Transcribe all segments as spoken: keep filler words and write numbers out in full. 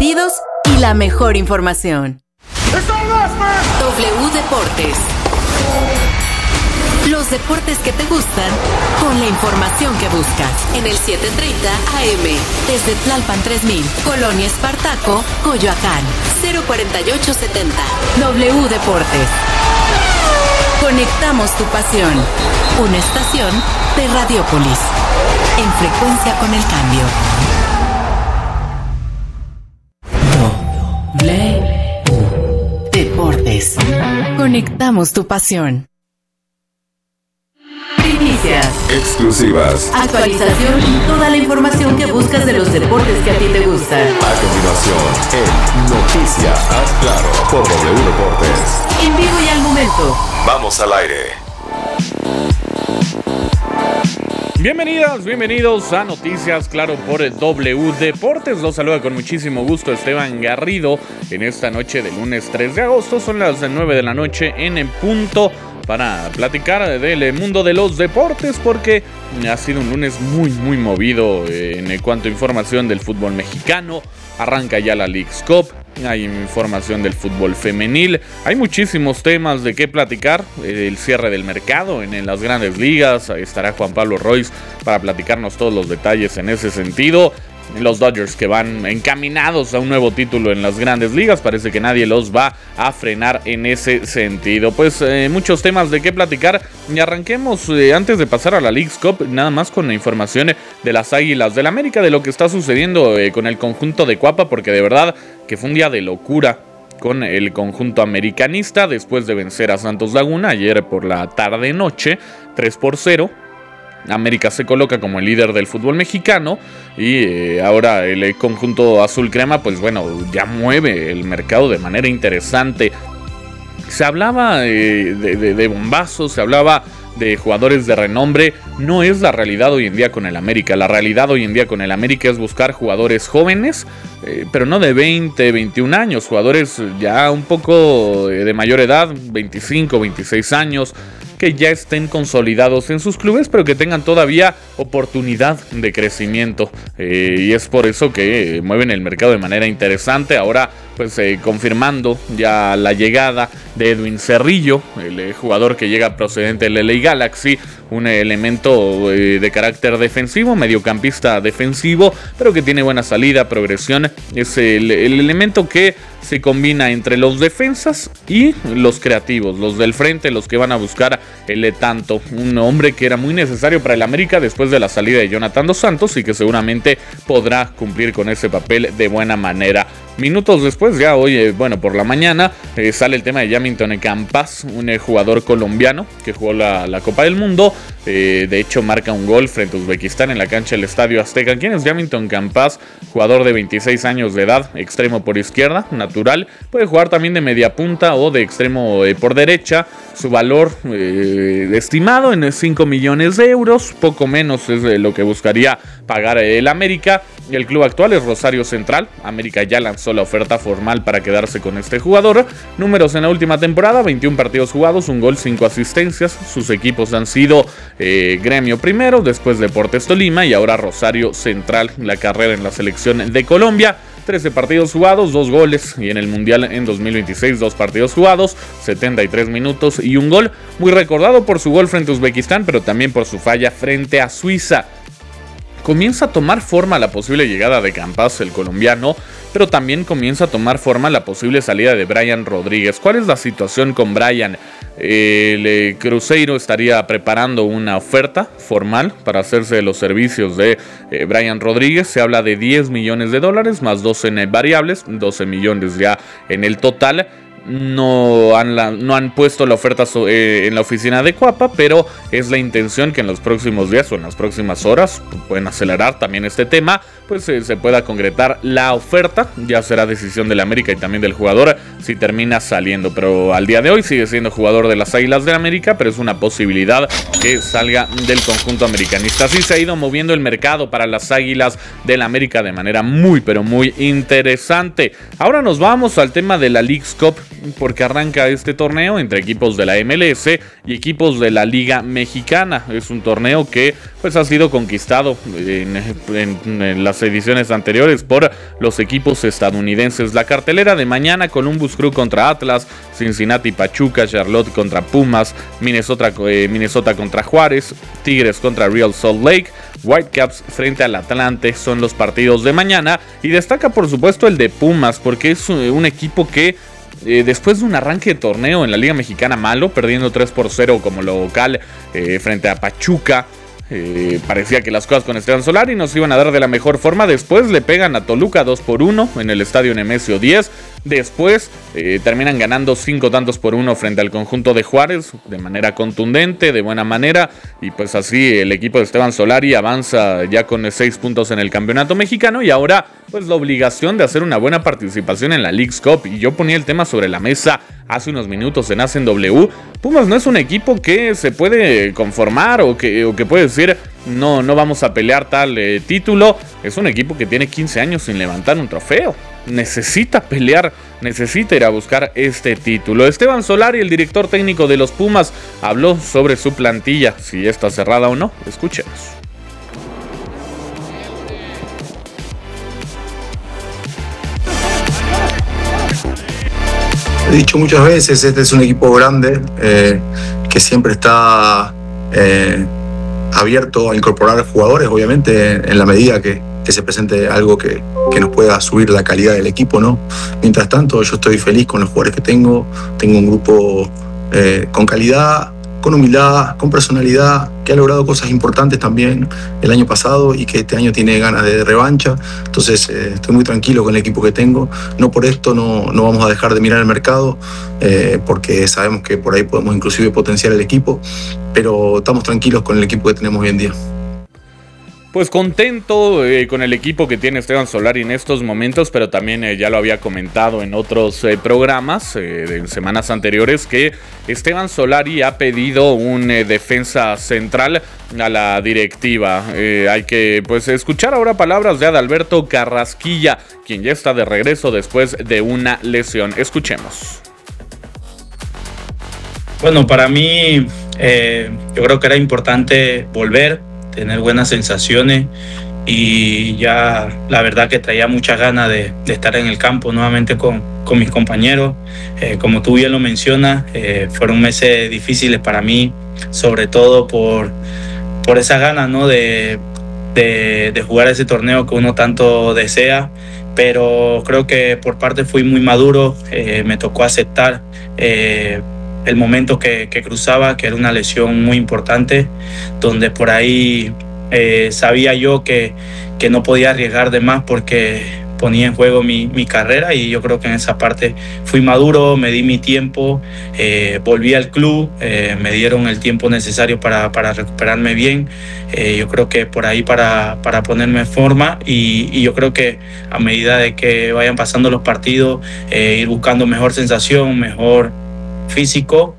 partidos y la mejor información. W Deportes. Los deportes que te gustan con la información que buscas. En el setecientos treinta A M. Desde Tlalpan tres mil, Colonia Espartaco, Coyoacán. cero cuarenta y ocho setenta. W Deportes. Conectamos tu pasión. Una estación de Radiópolis. En frecuencia con el cambio. W Deportes. Conectamos tu pasión. Primicias. Exclusivas. Actualización y toda la información que buscas de los deportes que a ti te gustan. A continuación, en Noticias Haz Claro por W Deportes. En vivo y al momento. Vamos al aire. Bienvenidas, bienvenidos a Noticias Claro por el W Deportes. Los saluda con muchísimo gusto Esteban Garrido en esta noche del lunes tres de agosto. Son las nueve de la noche en punto para platicar del mundo de los deportes, porque ha sido un lunes muy muy movido en cuanto a información del fútbol mexicano. Arranca ya la Leagues Cup, hay información del fútbol femenil, hay muchísimos temas de qué platicar. El cierre del mercado en, en las grandes ligas, estará Juan Pablo Royce para platicarnos todos los detalles en ese sentido. Los Dodgers que van encaminados a un nuevo título en las grandes ligas, parece que nadie los va a frenar en ese sentido. Pues eh, muchos temas de qué platicar, y arranquemos eh, antes de pasar a la Leagues Cup, nada más con la información de las Águilas del América, de lo que está sucediendo eh, con el conjunto de Cuapa, porque de verdad que fue un día de locura con el conjunto americanista después de vencer a Santos Laguna ayer por la tarde-noche, tres por cero. América se coloca como el líder del fútbol mexicano y eh, ahora el conjunto azul crema, pues bueno, ya mueve el mercado de manera interesante. Se hablaba eh, de, de, de bombazos, se hablaba de jugadores de renombre. No es la realidad hoy en día con el América. La realidad hoy en día con el América es buscar jugadores jóvenes, eh, pero no de veinte, veintiún años, jugadores ya un poco de mayor edad, veinticinco, veintiséis años, que ya estén consolidados en sus clubes, pero que tengan todavía oportunidad de crecimiento. Eh, y es por eso que eh, mueven el mercado de manera interesante. Ahora, pues eh, confirmando ya la llegada de Edwin Cerrillo, el eh, jugador que llega procedente del L A Galaxy, un elemento eh, de carácter defensivo, mediocampista defensivo, pero que tiene buena salida, progresión. Es el, el elemento que se combina entre los defensas y los creativos, los del frente, los que van a buscar el tanto. Un hombre que era muy necesario para el América después de la salida de Jonathan Dos Santos y que seguramente podrá cumplir con ese papel de buena manera. Minutos después, ya hoy, eh, bueno, por la mañana, eh, sale el tema de Yamilton Campas, un eh, jugador colombiano que jugó la, la Copa del Mundo. Eh, de hecho, marca un gol frente a Uzbekistán en la cancha del Estadio Azteca. ¿Quién es Yamilton Campas? Jugador de veintiséis años de edad, extremo por izquierda, natural. Puede jugar también de media punta o de extremo eh, por derecha. Su valor eh, estimado en cinco millones de euros, poco menos es eh, lo que buscaría pagar eh, el América. El club actual es Rosario Central. América ya lanzó la oferta formal para quedarse con este jugador. Números en la última temporada: veintiún partidos jugados, un gol, cinco asistencias. Sus equipos han sido eh, Gremio primero, después Deportes Tolima y ahora Rosario Central. La carrera en la selección de Colombia: trece partidos jugados, dos goles, y en el Mundial en dos mil veintiséis, dos partidos jugados, setenta y tres minutos y un gol. Muy recordado por su gol frente a Uzbekistán, pero también por su falla frente a Suiza. Comienza a tomar forma la posible llegada de Campas, el colombiano, pero también comienza a tomar forma la posible salida de Brian Rodríguez. ¿Cuál es la situación con Brian? El Cruzeiro estaría preparando una oferta formal para hacerse de los servicios de eh, Brian Rodríguez. Se habla de diez millones de dólares más doce en variables, doce millones ya en el total. No han, la, no han puesto la oferta so, eh, en la oficina de Cuapa, pero es la intención que en los próximos días o en las próximas horas pueden acelerar también este tema, pues eh, se pueda concretar la oferta. Ya será decisión del América y también del jugador si termina saliendo, pero al día de hoy sigue siendo jugador de las Águilas del América, pero es una posibilidad que salga del conjunto americanista. Así se ha ido moviendo el mercado para las Águilas del América de manera muy pero muy interesante. Ahora nos vamos al tema de la Leagues Cup. porque arranca este torneo entre equipos de la M L S y equipos de la Liga Mexicana. Es un torneo que pues ha sido conquistado en, en, en las ediciones anteriores por los equipos estadounidenses. La cartelera de mañana: Columbus Crew contra Atlas, Cincinnati Pachuca, Charlotte contra Pumas, Minnesota, eh, Minnesota contra Juárez, Tigres contra Real Salt Lake, Whitecaps frente al Atlante. Son los partidos de mañana, y destaca por supuesto el de Pumas, porque es un equipo que eh, después de un arranque de torneo en la Liga Mexicana malo, perdiendo tres por cero como local eh, frente a Pachuca, Eh, parecía que las cosas con Esteban Solari nos iban a dar de la mejor forma. Después le pegan a Toluca dos por uno en el estadio Nemesio diez. Después eh, terminan ganando cinco tantos por uno frente al conjunto de Juárez de manera contundente, de buena manera. Y pues así el equipo de Esteban Solari avanza ya con seis puntos en el campeonato mexicano. Y ahora pues la obligación de hacer una buena participación en la Leagues Cup. Y yo ponía el tema sobre la mesa hace unos minutos en Hacen W. Pumas no es un equipo que se puede conformar o que, o que puede decir no, no vamos a pelear tal eh, título. Es un equipo que tiene quince años sin levantar un trofeo. Necesita pelear, necesita ir a buscar este título. Esteban Solari, el director técnico de los Pumas, habló sobre su plantilla, si está cerrada o no. Escuchemos. He dicho muchas veces, este es un equipo grande eh, que siempre está eh, abierto a incorporar jugadores, obviamente, en la medida que, que se presente algo que, que nos pueda subir la calidad del equipo, ¿no? Mientras tanto, yo estoy feliz con los jugadores que tengo. Tengo un grupo eh, con calidad, con humildad, con personalidad, que ha logrado cosas importantes también el año pasado y que este año tiene ganas de revancha. Entonces eh, estoy muy tranquilo con el equipo que tengo. No por esto no, no vamos a dejar de mirar el mercado, eh, porque sabemos que por ahí podemos inclusive potenciar el equipo, pero estamos tranquilos con el equipo que tenemos hoy en día. Pues contento eh, con el equipo que tiene Esteban Solari en estos momentos, pero también eh, ya lo había comentado en otros eh, programas eh, en semanas anteriores, que Esteban Solari ha pedido un eh, defensa central a la directiva. Eh, hay que pues escuchar ahora palabras de Adalberto Carrasquilla, quien ya está de regreso después de una lesión. Escuchemos. Bueno, para mí eh, yo creo que era importante volver, tener buenas sensaciones, y ya la verdad que traía muchas ganas de, de estar en el campo nuevamente con, con mis compañeros. Eh, como tú bien lo mencionas, eh, fueron meses difíciles para mí, sobre todo por, por esa ganas, ¿no? de, de, de jugar ese torneo que uno tanto desea, pero creo que por parte fui muy maduro. Eh, me tocó aceptar eh, el momento que, que cruzaba, que era una lesión muy importante, donde por ahí eh, sabía yo que, que no podía arriesgar de más porque ponía en juego mi, mi carrera, y yo creo que en esa parte fui maduro, me di mi tiempo, eh, volví al club, eh, me dieron el tiempo necesario para, para recuperarme bien, eh, yo creo que por ahí para, para ponerme en forma, y, y yo creo que a medida de que vayan pasando los partidos, eh, ir buscando mejor sensación, mejor físico.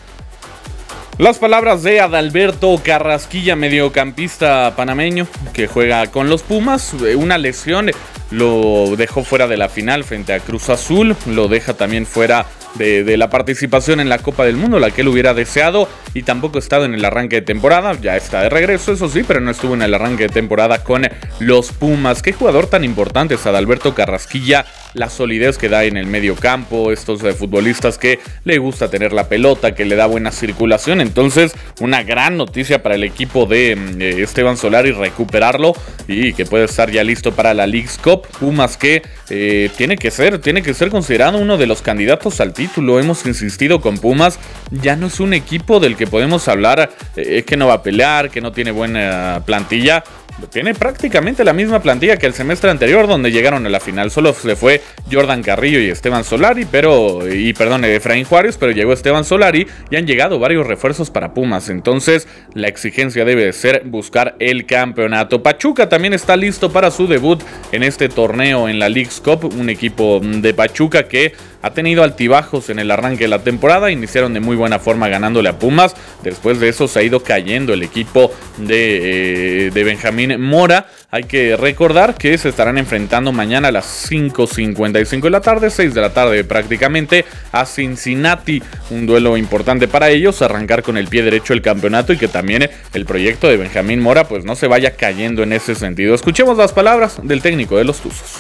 Las palabras de Adalberto Carrasquilla, mediocampista panameño que juega con los Pumas. Una lesión lo dejó fuera de la final frente a Cruz Azul, lo deja también fuera de, de la participación en la Copa del Mundo, la que él hubiera deseado, y tampoco ha estado en el arranque de temporada. Ya está de regreso, eso sí, pero no estuvo en el arranque de temporada con los Pumas. Qué jugador tan importante es Adalberto Carrasquilla, la solidez que da en el medio campo, estos eh, futbolistas que le gusta tener la pelota, que le da buena circulación. Entonces, una gran noticia para el equipo de eh, Esteban Solari, recuperarlo y que puede estar ya listo para la Leagues Cup. Pumas que eh, tiene que ser, tiene que ser considerado uno de los candidatos al título. Hemos insistido con Pumas, ya no es un equipo del que podemos hablar eh, que no va a pelear, que no tiene buena plantilla. Tiene prácticamente la misma plantilla que el semestre anterior, donde llegaron a la final. Solo se fue Jordan Carrillo y Esteban Solari, pero y perdón, Efraín Juárez, pero llegó Esteban Solari y han llegado varios refuerzos para Pumas. Entonces, la exigencia debe de ser buscar el campeonato. Pachuca también está listo para su debut en este torneo en la Leagues Cup, un equipo de Pachuca que ha tenido altibajos en el arranque de la temporada. Iniciaron de muy buena forma ganándole a Pumas. Después de eso se ha ido cayendo el equipo de, eh, de Benjamín Mora. Hay que recordar que se estarán enfrentando mañana a las cinco cincuenta y cinco de la tarde, seis de la tarde prácticamente, a Cincinnati. Un duelo importante para ellos, arrancar con el pie derecho el campeonato y que también el proyecto de Benjamín Mora pues no se vaya cayendo en ese sentido. Escuchemos las palabras del técnico de los Tuzos.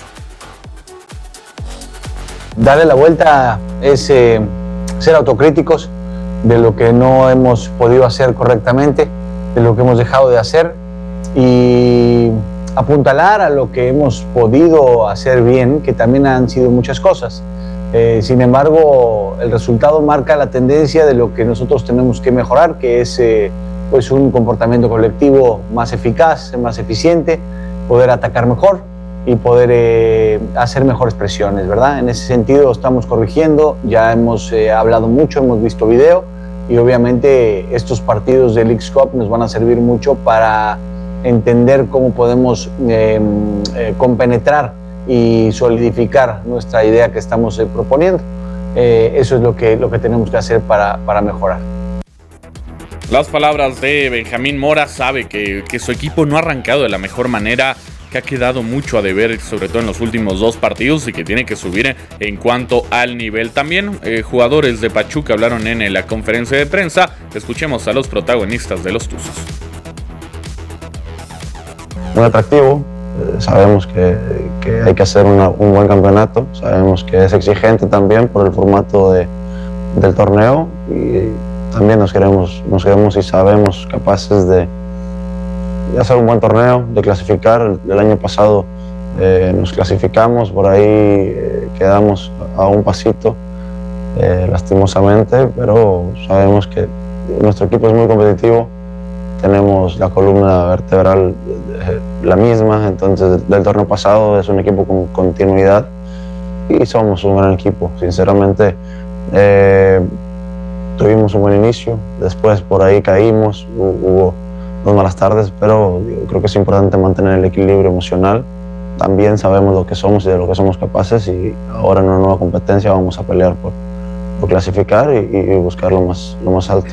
Darle la vuelta es eh, ser autocríticos de lo que no hemos podido hacer correctamente, de lo que hemos dejado de hacer y apuntalar a lo que hemos podido hacer bien, que también han sido muchas cosas. Eh, sin embargo, el resultado marca la tendencia de lo que nosotros tenemos que mejorar, que es eh, pues un comportamiento colectivo más eficaz, más eficiente, poder atacar mejor y poder eh, hacer mejores presiones, ¿verdad? En ese sentido estamos corrigiendo, ya hemos eh, hablado mucho, hemos visto video y obviamente estos partidos del Leagues Cup nos van a servir mucho para entender cómo podemos eh, eh, compenetrar y solidificar nuestra idea que estamos eh, proponiendo. Eh, eso es lo que, lo que tenemos que hacer para, para mejorar. Las palabras de Benjamín Mora. Sabe que, que su equipo no ha arrancado de la mejor manera, que ha quedado mucho a deber, sobre todo en los últimos dos partidos, y que tiene que subir en cuanto al nivel. También eh, jugadores de Pachuca hablaron en la conferencia de prensa. Escuchemos a los protagonistas de los Tuzos. Muy atractivo, eh, sabemos que, que hay que hacer una, un buen campeonato, sabemos que es exigente también por el formato de, del torneo y también nos queremos, nos queremos y sabemos capaces de, de hacer un buen torneo, de clasificar. El, el año pasado eh, nos clasificamos, por ahí eh, quedamos a un pasito eh, lastimosamente, pero sabemos que nuestro equipo es muy competitivo. Tenemos la columna vertebral la misma, entonces del torneo pasado es un equipo con continuidad y somos un gran equipo. Sinceramente, eh, tuvimos un buen inicio, después por ahí caímos, hubo dos malas tardes, pero digo, creo que es importante mantener el equilibrio emocional. También sabemos lo que somos y de lo que somos capaces y ahora en una nueva competencia vamos a pelear por, por clasificar y, y buscar lo más, lo más alto.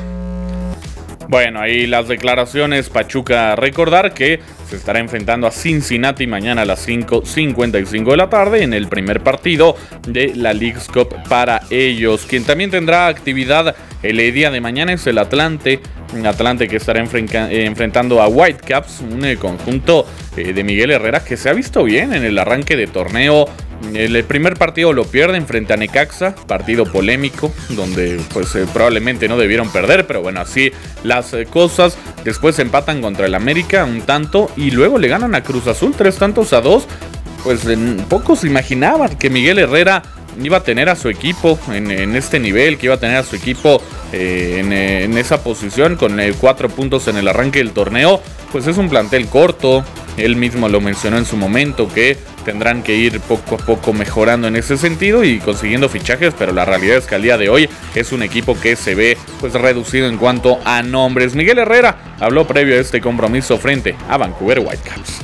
Bueno, ahí las declaraciones. Pachuca, recordar que se estará enfrentando a Cincinnati mañana a las cinco cincuenta y cinco de la tarde en el primer partido de la Leagues Cup para ellos. Quien también tendrá actividad el día de mañana es el Atlante. Un Atlante que estará enfrentando a Whitecaps, un conjunto de Miguel Herrera que se ha visto bien en el arranque de torneo. El primer partido lo pierden frente a Necaxa, partido polémico, donde pues eh, probablemente no debieron perder, pero bueno, así las eh, cosas. Después empatan contra el América un tanto y luego le ganan a Cruz Azul tres tantos a dos. Pues eh, pocos imaginaban que Miguel Herrera iba a tener a su equipo en, en este nivel, que iba a tener a su equipo eh, en, en esa posición con eh, cuatro puntos en el arranque del torneo. Pues es un plantel corto, él mismo lo mencionó en su momento que tendrán que ir poco a poco mejorando en ese sentido y consiguiendo fichajes, pero la realidad es que al día de hoy es un equipo que se ve pues reducido en cuanto a nombres. Miguel Herrera habló previo a este compromiso frente a Vancouver Whitecaps.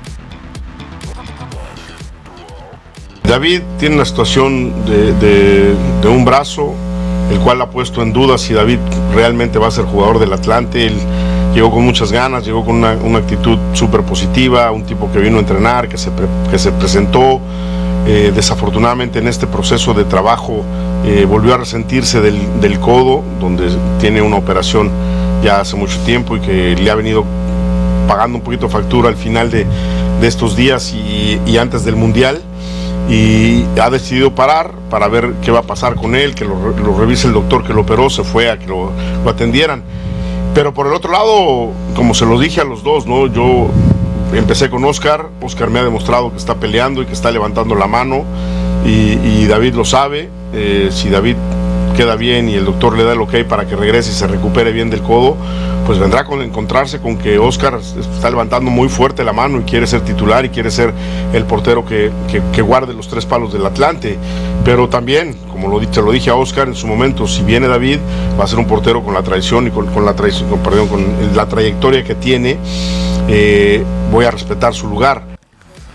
David tiene una situación de, de, de un brazo, el cual ha puesto en duda si David realmente va a ser jugador del Atlante. Él llegó con muchas ganas, llegó con una, una actitud súper positiva, un tipo que vino a entrenar, que se, pre, que se presentó. Eh, desafortunadamente en este proceso de trabajo eh, volvió a resentirse del, del codo, donde tiene una operación ya hace mucho tiempo y que le ha venido pagando un poquito factura al final de, de estos días y, y antes del Mundial. Y ha decidido parar para ver qué va a pasar con él, que lo, lo revise el doctor que lo operó, se fue a que lo, lo atendieran. Pero por el otro lado, como se lo dije a los dos, ¿no? Yo empecé con Oscar, Oscar me ha demostrado que está peleando y que está levantando la mano y, y David lo sabe. Eh, si David queda bien y el doctor le da el ok para que regrese y se recupere bien del codo, pues vendrá con encontrarse con que Oscar está levantando muy fuerte la mano y quiere ser titular y quiere ser el portero que, que, que guarde los tres palos del Atlante. Pero también, como lo, te lo dije a Oscar en su momento, si viene David, va a ser un portero con la tradición y con, con, la, tradición, con, perdón, con la trayectoria que tiene. Eh, voy a respetar su lugar.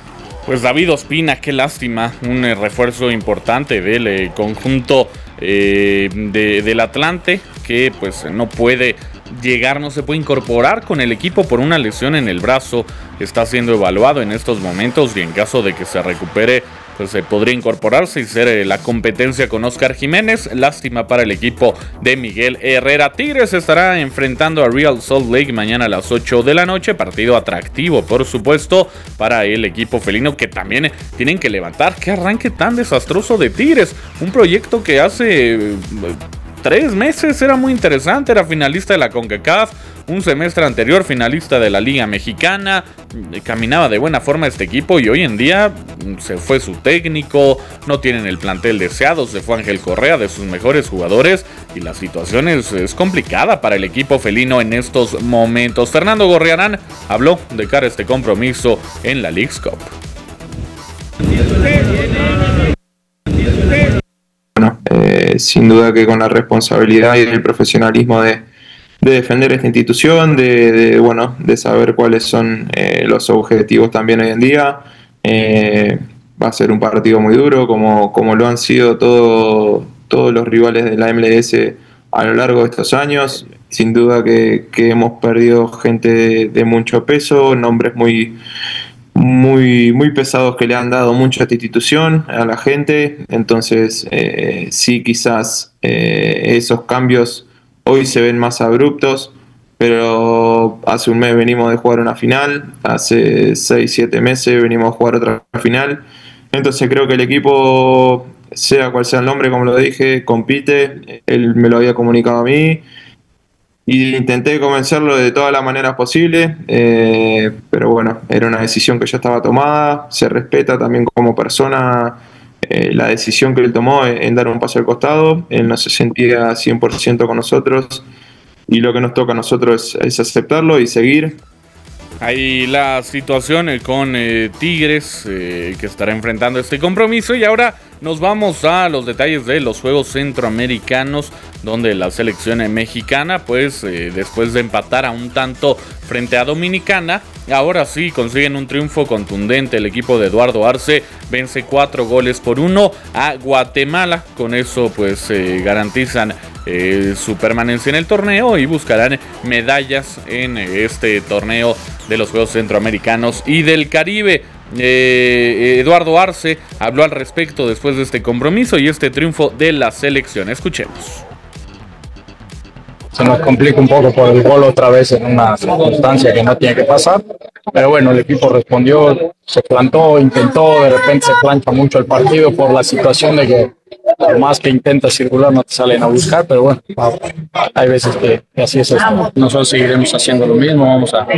Pues David Ospina, qué lástima, un eh, refuerzo importante del eh, conjunto eh, de, del Atlante, que pues no puede llegar, no se puede incorporar con el equipo por una lesión en el brazo. Está siendo evaluado en estos momentos y en caso de que se recupere, pues se eh, podría incorporarse y ser eh, la competencia con Oscar Jiménez. Lástima para el equipo de Miguel Herrera. Tigres estará enfrentando a Real Salt Lake mañana a las ocho de la noche. Partido atractivo, por supuesto, para el equipo felino, que también tienen que levantar. Qué arranque tan desastroso de Tigres. Un proyecto que hace eh, tres meses era muy interesante. Era finalista de la CONCACAF. Un semestre anterior finalista de la Liga Mexicana. Caminaba de buena forma este equipo y hoy en día se fue su técnico, no tienen el plantel deseado, se fue Ángel Correa, de sus mejores jugadores, y la situación es, es complicada para el equipo felino en estos momentos. Fernando Gorriarán habló de cara a este compromiso en la Leagues Cup. Bueno, eh, sin duda que con la responsabilidad y el profesionalismo de de defender esta institución, de, de, bueno, de saber cuáles son eh, los objetivos también hoy en día. Eh, va a ser un partido muy duro, como, como lo han sido todo, todos los rivales de la M L S a lo largo de estos años. Sin duda que, que hemos perdido gente de, de mucho peso, nombres muy, muy, muy pesados que le han dado mucho a esta institución, a la gente. Entonces, eh, sí, quizás eh, esos cambios hoy se ven más abruptos, pero hace un mes venimos de jugar una final, hace seis siete meses venimos a jugar otra final. Entonces creo que el equipo, sea cual sea el nombre, como lo dije, compite. Él me lo había comunicado a mí y intenté convencerlo de todas las maneras posibles, eh, pero bueno, era una decisión que ya estaba tomada. Se respeta también como persona Eh, la decisión que él tomó en dar un paso al costado. Él no se sentía cien por ciento con nosotros y lo que nos toca a nosotros es, es aceptarlo y seguir. Ahí la situación con eh, Tigres, eh, que estará enfrentando este compromiso. Y ahora nos vamos a los detalles de los Juegos Centroamericanos, donde la selección mexicana, pues eh, después de empatar a un tanto frente a Dominicana, ahora sí consiguen un triunfo contundente. El equipo de Eduardo Arce vence cuatro goles por uno a Guatemala. Con eso pues eh, garantizan eh, su permanencia en el torneo y buscarán medallas en este torneo de los Juegos Centroamericanos y del Caribe. Eh, Eduardo Arce habló al respecto después de este compromiso y este triunfo de la selección. Escuchemos. Se nos complica un poco por el gol otra vez en una circunstancia que no tiene que pasar, pero bueno, el equipo respondió, se plantó, intentó, de repente se plancha mucho el partido por la situación de que por más que intentas circular no te salen a buscar, pero bueno, hay veces que, que así es esto. Nosotros seguiremos haciendo lo mismo, vamos a,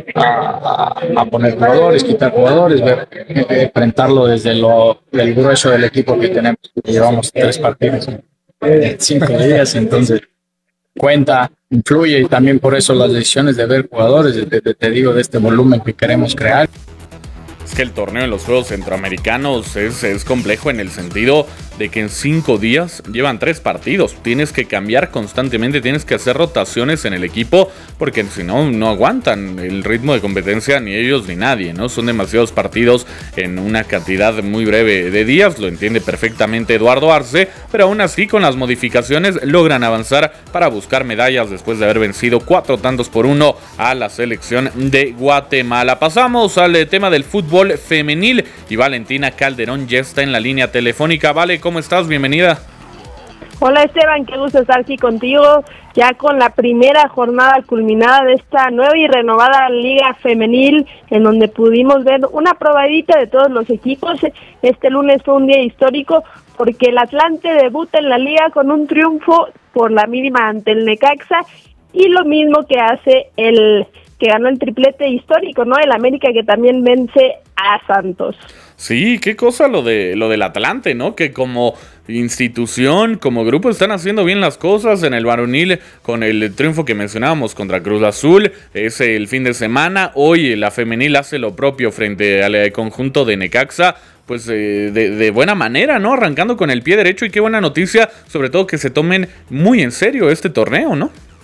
a, a poner jugadores, quitar jugadores, ver, enfrentarlo desde lo, el grueso del equipo que tenemos. Llevamos tres partidos en cinco días, entonces cuenta, influye, y también por eso las decisiones de ver jugadores, de, de, te digo, de este volumen que queremos crear. Es que el torneo en los Juegos Centroamericanos es, es complejo en el sentido de que en cinco días llevan tres partidos. Tienes que cambiar constantemente, tienes que hacer rotaciones en el equipo, porque si no, no aguantan el ritmo de competencia ni ellos ni nadie, ¿no? Son demasiados partidos en una cantidad muy breve de días, lo entiende perfectamente Eduardo Arce, pero aún así con las modificaciones logran avanzar para buscar medallas después de haber vencido cuatro tantos por uno a la selección de Guatemala. Pasamos al tema del fútbol femenil y Valentina Calderón ya está en la línea telefónica. Vale, ¿cómo estás? Bienvenida. Hola Esteban, qué gusto estar aquí contigo, ya con la primera jornada culminada de esta nueva y renovada Liga Femenil, en donde pudimos ver una probadita de todos los equipos. Este lunes fue un día histórico porque el Atlante debuta en la liga con un triunfo por la mínima ante el Necaxa, y lo mismo que hace el que ganó el triplete histórico, ¿no? El América, que también vence a Santos. Sí, qué cosa lo de lo del Atlante, ¿no? Que como institución, como grupo, están haciendo bien las cosas en el varonil con el triunfo que mencionábamos contra Cruz Azul. Es el fin de semana. Hoy la femenil hace lo propio frente al conjunto de Necaxa. Pues eh, de, de buena manera, ¿no? Arrancando con el pie derecho, y qué buena noticia, sobre todo que se tomen muy en serio este torneo, ¿no?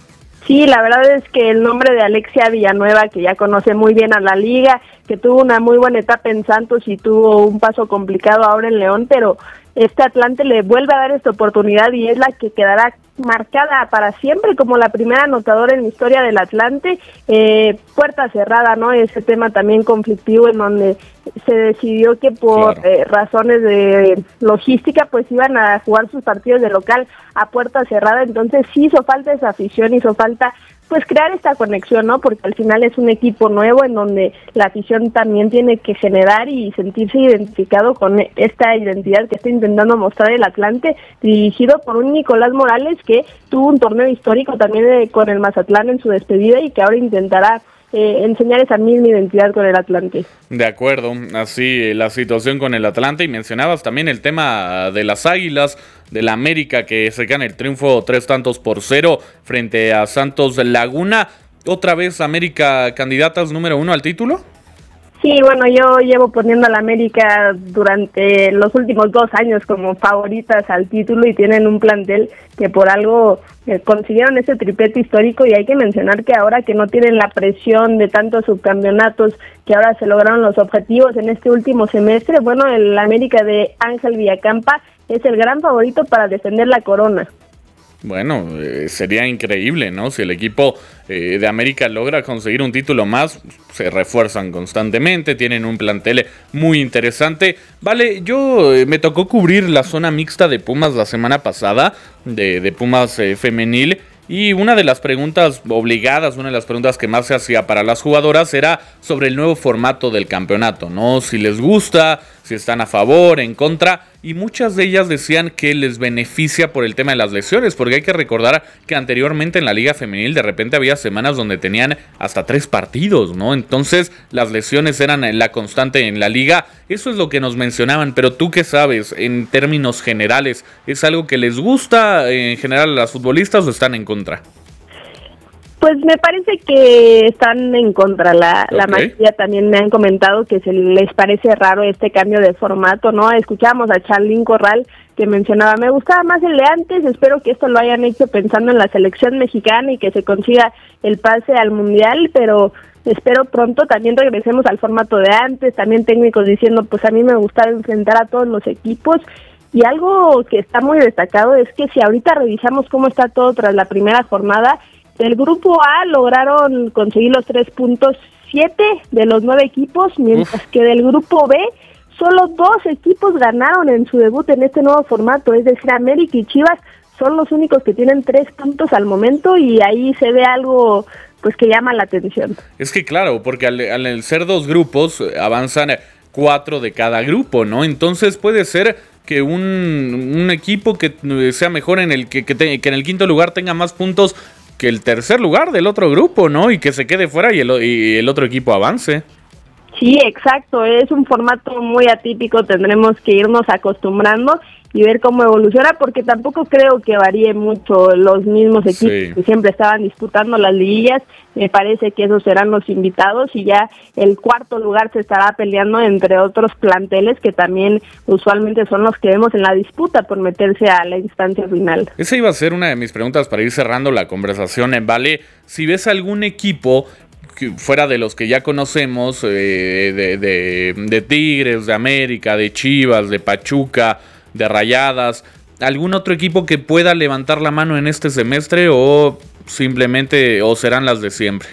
Sí, la verdad es que el nombre de Alexia Villanueva, que ya conoce muy bien a la liga, que tuvo una muy buena etapa en Santos y tuvo un paso complicado ahora en León, pero este Atlante le vuelve a dar esta oportunidad y es la que quedará marcada para siempre como la primera anotadora en la historia del Atlante. Eh, puerta cerrada, ¿no? Ese tema también conflictivo en donde se decidió que por claro. eh, razones de logística pues iban a jugar sus partidos de local a puerta cerrada, entonces sí hizo falta esa afición, hizo falta pues crear esta conexión, ¿no? Porque al final es un equipo nuevo en donde la afición también tiene que generar y sentirse identificado con esta identidad que está intentando mostrar el Atlante, dirigido por un Nicolás Morales que tuvo un torneo histórico también de, con el Mazatlán en su despedida y que ahora intentará Eh, enseñar esa misma identidad con el Atlante. De acuerdo, así la situación con el Atlante, y mencionabas también el tema de las Águilas, de la América, que se gana el triunfo tres tantos por cero frente a Santos Laguna. ¿Otra vez América candidatas número uno al título? Sí, bueno, yo llevo poniendo a la América durante los últimos dos años como favoritas al título y tienen un plantel que por algo eh, consiguieron ese triplete histórico, y hay que mencionar que ahora que no tienen la presión de tantos subcampeonatos, que ahora se lograron los objetivos en este último semestre, bueno, el América de Ángel Villacampa es el gran favorito para defender la corona. Bueno, eh, sería increíble, ¿no? Si el equipo eh, de América logra conseguir un título más, se refuerzan constantemente, tienen un plantel muy interesante. Vale, yo eh, me tocó cubrir la zona mixta de Pumas la semana pasada, de, de Pumas eh, femenil, y una de las preguntas obligadas, una de las preguntas que más se hacía para las jugadoras era sobre el nuevo formato del campeonato, ¿no? Si les gusta, si están a favor, en contra, y muchas de ellas decían que les beneficia por el tema de las lesiones, porque hay que recordar que anteriormente en la liga femenil de repente había semanas donde tenían hasta tres partidos, ¿no? Entonces las lesiones eran la constante en la liga. Eso es lo que nos mencionaban, pero tú qué sabes en términos generales, ¿es algo que les gusta en general a las futbolistas o están en contra? Pues me parece que están en contra, la, okay. la mayoría también me han comentado que se les parece raro este cambio de formato, ¿no? Escuchamos a Charlín Corral que mencionaba, me gustaba más el de antes, espero que esto lo hayan hecho pensando en la selección mexicana y que se consiga el pase al Mundial, pero espero pronto también regresemos al formato de antes, también técnicos diciendo, pues a mí me gustaba enfrentar a todos los equipos. Y algo que está muy destacado es que si ahorita revisamos cómo está todo tras la primera jornada, del grupo A lograron conseguir los tres puntos, siete de los nueve equipos, mientras Uf. que del grupo B solo dos equipos ganaron en su debut en este nuevo formato, es decir, América y Chivas son los únicos que tienen tres puntos al momento, y ahí se ve algo pues que llama la atención. Es que claro, porque al, al ser dos grupos avanzan cuatro de cada grupo, ¿no? Entonces puede ser que un, un equipo que sea mejor en el que, que, te, que en el quinto lugar tenga más puntos que el tercer lugar del otro grupo, ¿no? Y que se quede fuera y el, y el otro equipo avance. Sí, exacto, es un formato muy atípico, tendremos que irnos acostumbrando y ver cómo evoluciona, porque tampoco creo que varíe mucho los mismos equipos sí. que siempre estaban disputando las liguillas. Me parece que esos serán los invitados y ya el cuarto lugar se estará peleando entre otros planteles que también usualmente son los que vemos en la disputa por meterse a la instancia final. Esa iba a ser una de mis preguntas para ir cerrando la conversación, Vale. Si ves algún equipo fuera de los que ya conocemos, eh, de, de, de Tigres, de América, de Chivas, de Pachuca, de Rayadas, ¿algún otro equipo que pueda levantar la mano en este semestre o simplemente o serán las de siempre?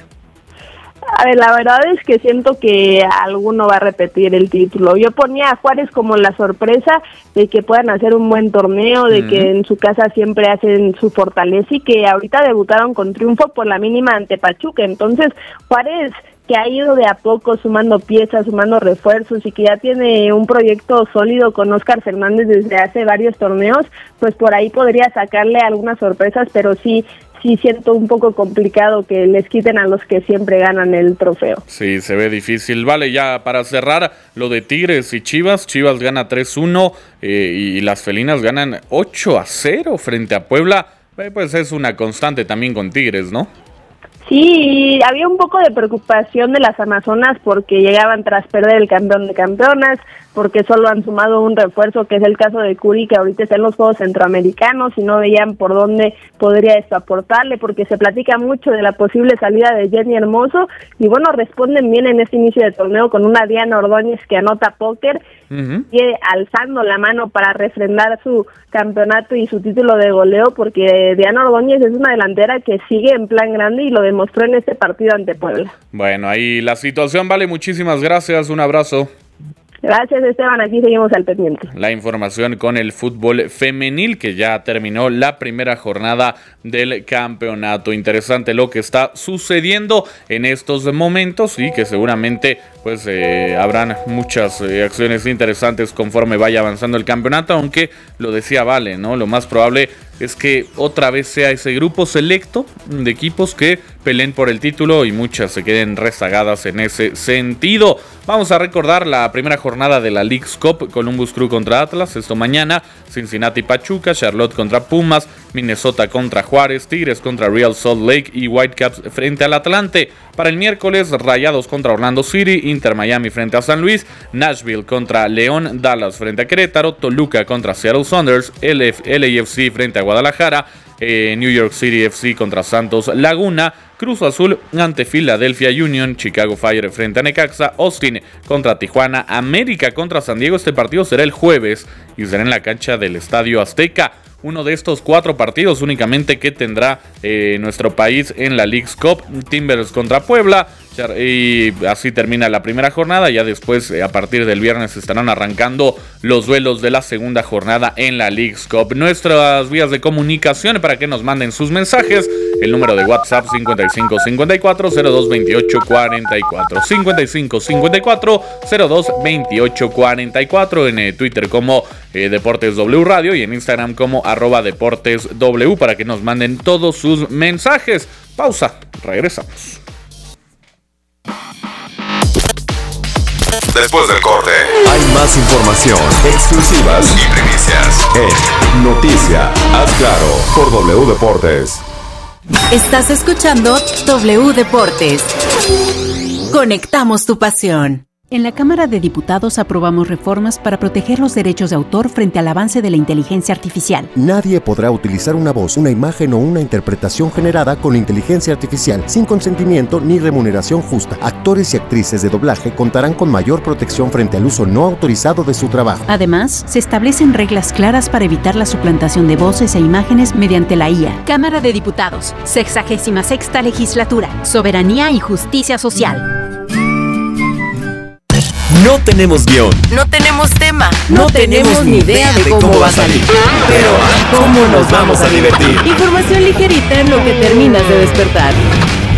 A ver, la verdad es que siento que alguno va a repetir el título. Yo ponía a Juárez como la sorpresa de que puedan hacer un buen torneo, de uh-huh. que en su casa siempre hacen su fortaleza y que ahorita debutaron con triunfo por la mínima ante Pachuca. Entonces, Juárez, que ha ido de a poco sumando piezas, sumando refuerzos y que ya tiene un proyecto sólido con Óscar Fernández desde hace varios torneos, pues por ahí podría sacarle algunas sorpresas, pero sí, sí siento un poco complicado que les quiten a los que siempre ganan el trofeo. Sí, se ve difícil. Vale, ya para cerrar, lo de Tigres y Chivas. Chivas gana tres uno eh, y las felinas ganan ocho a cero frente a Puebla. Eh, pues es una constante también con Tigres, ¿no? Sí, había un poco de preocupación de las Amazonas porque llegaban tras perder el campeón de campeonas, porque solo han sumado un refuerzo, que es el caso de Curi, que ahorita está en los Juegos Centroamericanos y no veían por dónde podría esto aportarle, porque se platica mucho de la posible salida de Jenny Hermoso, y bueno, responden bien en este inicio de torneo con una Diana Ordóñez que anota póker, uh-huh. y alzando la mano para refrendar su campeonato y su título de goleo, porque Diana Ordóñez es una delantera que sigue en plan grande y lo demostró en este partido ante Puebla. Bueno, ahí la situación, vale, muchísimas gracias, un abrazo. Gracias, Esteban, aquí seguimos al pendiente. La información con el fútbol femenil, que ya terminó la primera jornada del campeonato. Interesante lo que está sucediendo en estos momentos y que seguramente pues eh, habrán muchas eh, acciones interesantes conforme vaya avanzando el campeonato, aunque lo decía Vale, ¿no? Lo más probable es que otra vez sea ese grupo selecto de equipos que peleen por el título y muchas se queden rezagadas en ese sentido. Vamos a recordar la primera jornada de la Leagues Cup: Columbus Crew contra Atlas, esto mañana, Cincinnati Pachuca, Charlotte contra Pumas, Minnesota contra Juárez, Tigres contra Real Salt Lake y Whitecaps frente al Atlante. Para el miércoles, Rayados contra Orlando City, Inter Miami frente a San Luis, Nashville contra León, Dallas frente a Querétaro, Toluca contra Seattle Sounders, L A F C frente a Guadalajara, eh, New York City F C contra Santos Laguna, Cruz Azul ante Philadelphia Union, Chicago Fire frente a Necaxa, Austin contra Tijuana, América contra San Diego. Este partido será el jueves y será en la cancha del Estadio Azteca. Uno de estos cuatro partidos únicamente que tendrá eh, nuestro país en la Leagues Cup. Timbers contra Puebla, y así termina la primera jornada. Ya después, eh, a partir del viernes, estarán arrancando los duelos de la segunda jornada en la Leagues Cup. Nuestras vías de comunicación para que nos manden sus mensajes: el número de WhatsApp cincuenta y cinco cincuenta y cuatro cero dos veintiocho cuarenta y cuatro, cincuenta y cinco cincuenta y cuatro cero dos veintiocho cuarenta y cuatro, en eh, Twitter como eh, Deportes W Radio y en Instagram como arroba Deportes W, para que nos manden todos sus mensajes. Pausa, regresamos. Después del corte, hay más información, exclusivas y primicias en Noticia Haz Claro por W Deportes. Estás escuchando W Deportes. Conectamos tu pasión. En la Cámara de Diputados aprobamos reformas para proteger los derechos de autor frente al avance de la inteligencia artificial. Nadie podrá utilizar una voz, una imagen o una interpretación generada con inteligencia artificial sin consentimiento ni remuneración justa. Actores y actrices de doblaje contarán con mayor protección frente al uso no autorizado de su trabajo. Además, se establecen reglas claras para evitar la suplantación de voces e imágenes mediante la I A. Cámara de Diputados, sexagésima sexta legislatura, soberanía y justicia social. No tenemos guión. No tenemos tema. No, no tenemos, tenemos ni idea de cómo, cómo va a salir. Pero ¿cómo nos vamos a divertir? Información ligerita en lo que terminas de despertar.